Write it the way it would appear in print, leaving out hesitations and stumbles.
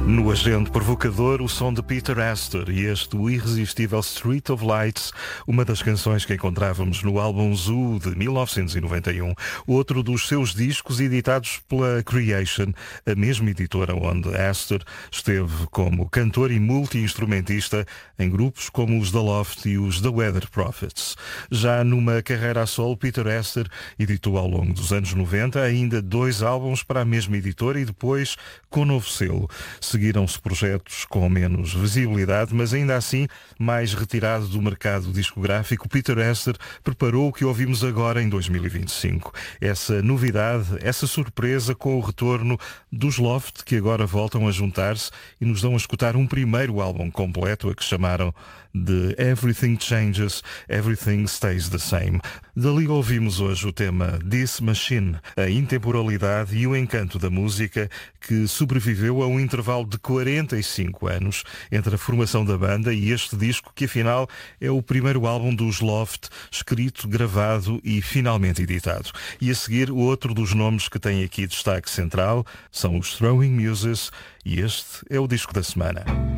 No agente provocador, o som de Peter Astor e este o irresistível Street of Lights, uma das canções que encontrávamos no álbum Zoo de 1991, outro dos seus discos editados pela Creation, a mesma editora onde Astor esteve como cantor e multi-instrumentista em grupos como os The Loft e os The Weather Prophets. Já numa carreira a solo, Peter Astor editou ao longo dos anos 90 ainda 2 álbuns para a mesma editora e depois com novo selo. Seguiram-se projetos com menos visibilidade, mas ainda assim mais retirado do mercado discográfico. Peter Astor preparou o que ouvimos agora em 2025. Essa novidade, essa surpresa com o retorno dos Loft, que agora voltam a juntar-se e nos dão a escutar um primeiro álbum completo, a que chamaram de Everything Changes, Everything Stays the Same. Dali ouvimos hoje o tema This Machine, a intemporalidade e o encanto da música que sobreviveu a um intervalo de 45 anos entre a formação da banda e este disco, que afinal é o primeiro álbum dos Loft, escrito, gravado e finalmente editado. E a seguir, o outro dos nomes que tem aqui destaque central são os Throwing Muses, e este é o disco da semana.